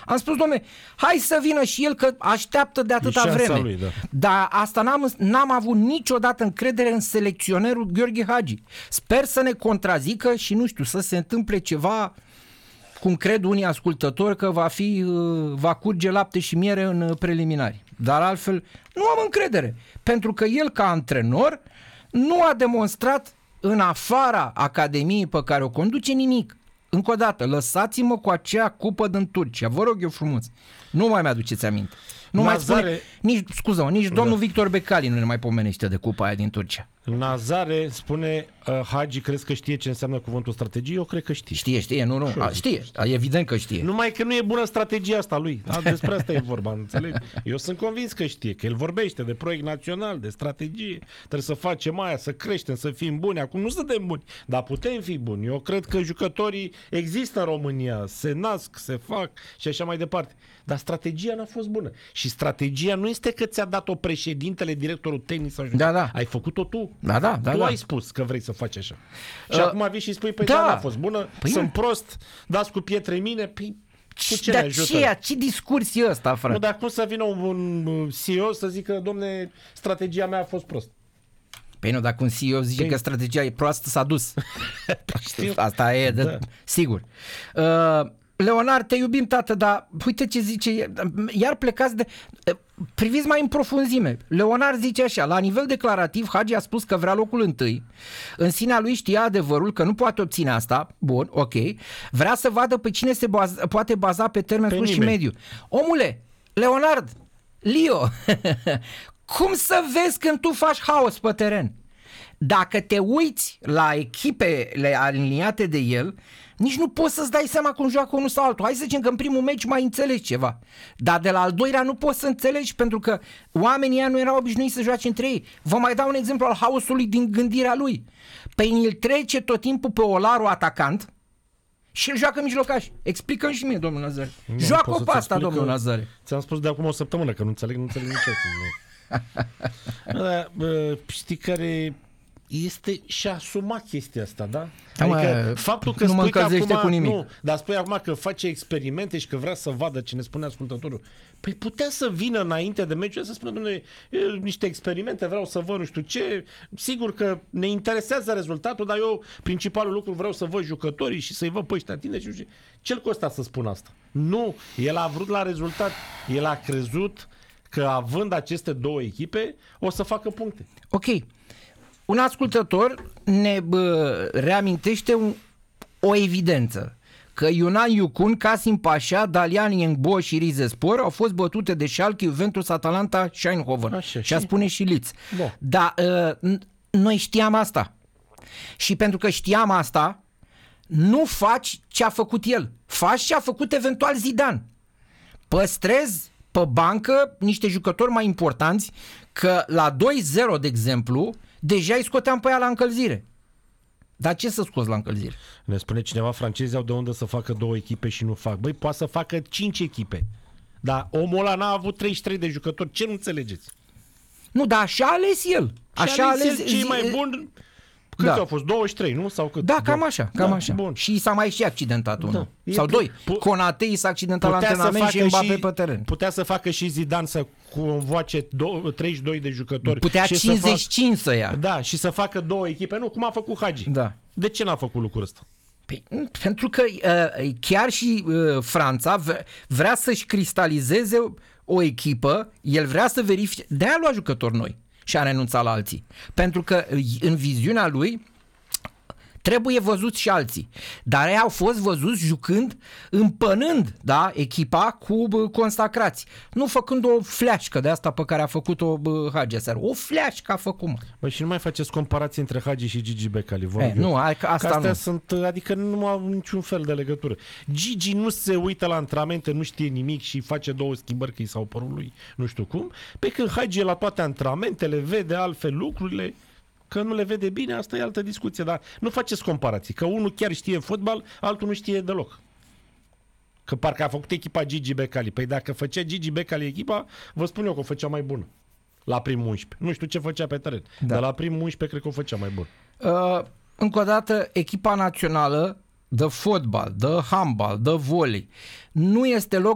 Am spus, dom'le, hai să vină și el că așteaptă de atâta vreme. Lui, da. Dar asta n-am avut niciodată încredere în selecționerul Gheorghe Hagi. Sper să ne contrazică și nu știu, să se întâmple ceva, cum cred unii ascultători, că va curge lapte și miere în preliminari. Dar altfel nu am încredere, pentru că el ca antrenor nu a demonstrat în afara academiei pe care o conduce nimic. Încă o dată, lăsați-mă cu acea cupă din Turcia, vă rog eu frumos. Nu mai mi-aduceți aminte. Nu mai spune, nici domnul Victor Becali nu ne mai pomenește de cupa aia din Turcia. Nazare spune, Hagi, crezi că știe ce înseamnă cuvântul strategie? Eu cred că știe. Știe, nu. Știe, evident că știe. Numai că nu e bună strategia asta lui. Despre asta e vorba, înțelegi? Eu sunt convins că știe, că el vorbește de proiect național, de strategie. Trebuie să facem aia, să creștem, să fim buni. Acum nu suntem buni, dar putem fi buni. Eu cred că jucătorii există în România, se nasc, se fac și așa mai departe. Dar strategia n-a fost bună. Și strategia nu este că ți-a dat-o președintele, directorul tehnic sau da. ai făcut-o tu. Da. Tu ai spus că vrei să faci așa. Și acum vii și spui, n-a fost bună, sunt prost, dați cu pietre în mine, cu ce ne ajută? Ce discurs e ăsta, frate? Nu, dar cum să vină un CEO să zică, domne, strategia mea a fost prost? Păi nu, dacă un CEO zice că strategia e proastă, s-a dus. Asta e, sigur. Leonard, te iubim, tată, dar uite ce zice, iar plecați de... Priviți mai în profunzime. Leonard zice așa, la nivel declarativ, Hagi a spus că vrea locul întâi, în sinea lui știa adevărul că nu poate obține asta, bun, ok, vrea să vadă pe cine se poate baza pe termen scurt și mediu. Omule, Leonard, Leo, cum să vezi când tu faci haos pe teren? Dacă te uiți la echipele aliniate de el, nici nu poți să-ți dai seama cum joacă unul sau altul. Hai să zicem că în primul meci mai înțelegi ceva. Dar de la al doilea nu poți să înțelegi, pentru că oamenii ăia nu erau obișnuiți să joace între ei. Vă mai dau un exemplu al haosului din gândirea lui. Păi îl trece tot timpul pe Olaru atacant și îl joacă mijlocaș. Explică-mi și mie, domnul Nazare. Joacă-o pe asta, domnul Nazare. Ți-am spus de acum o săptămână că nu înțeleg nici știi care... este și-a asumat chestia asta, da? Adică faptul că spui că acum, cu nimic. Nu, dar spui acum că face experimente și că vrea să vadă ce ne spune ascultătorul. Păi putea să vină înainte de meciul să spună, domnule, niște experimente, vreau să văd nu știu ce. Sigur că ne interesează rezultatul, dar eu principalul lucru vreau să văd jucătorii și să-i văd pe ăștia tineri și nu știu ce. Ce-l costa să spun asta? Nu, el a vrut la rezultat, el a crezut că având aceste două echipe o să facă puncte. Ok. Un ascultător ne reamintește o evidență, că Ionan Iucun, Kasim Pasha, Dalian Yengbo și Rizespor au fost bătute de Schalke, Juventus, Atalanta și Eindhoven. Așa, și a spune și Leeds. Da. Dar noi știam asta. Și pentru că știam asta, nu faci ce a făcut el. Faci ce a făcut eventual Zidane. Păstrezi pe bancă niște jucători mai importanți, că la 2-0, de exemplu, deja îi scoteam pe ea la încălzire. Dar ce să scoți la încălzire? Ne spune cineva, francezii au de unde să facă două echipe și nu fac. Băi, poate să facă 5 echipe. Dar omul ăla n-a avut 33 de jucători. Ce nu înțelegeți? Nu, dar așa a ales el. Așa a ales cei mai buni. Câți au fost? 23, nu? Sau cât? Da, cam așa. Bun. Și i s-a mai și accidentat unul. Sau doi. Conate i s-a accidentat la antrenament și Mbappé pe teren. Putea să facă și Zidane să convoace 32 de jucători. Putea 55 să ia. Da, și să facă două echipe. Nu, cum a făcut Hagi. Da. De ce n-a făcut lucrul ăsta? Păi, pentru că chiar și Franța vrea să-și cristalizeze o echipă, el vrea să verifice, de-aia a luat jucători noi și a renunțat la alții. Pentru că în viziunea lui trebuie văzuți și alții. Dar ei au fost văzuți jucând, împănând, da, echipa cu consacrați. Nu făcând o fleașcă de asta pe care a făcut-o Hagi aseară. O fleașcă a făcut, mă. Băi, și nu mai faceți comparații între Hagi și Gigi Becali. Nu, asta astea nu. Sunt, adică nu au niciun fel de legătură. Gigi nu se uită la antrenamente, nu știe nimic și face două schimbări că i s-au părut lui, nu știu cum. Pe când Hagi e la toate antrenamentele, vede altfel lucrurile. Că nu le vede bine, asta e altă discuție, dar nu faceți comparații, că unul chiar știe fotbal, altul nu știe deloc. Că parcă a făcut echipa Gigi Becali. Păi dacă făcea Gigi Becali echipa, vă spun eu că o făcea mai bună. La primul 11. Nu știu ce făcea pe teren, dar la primul 11 cred că o făcea mai bună. Încă o dată, echipa națională de fotbal, de handbal, de volei, nu este loc